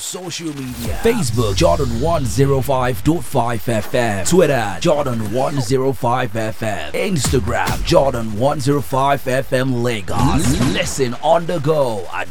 social media. Facebook Jordan 105.5 FM. Twitter Jordan 105 FM. Instagram Jordan 105 FM Lagos. Listen on the go at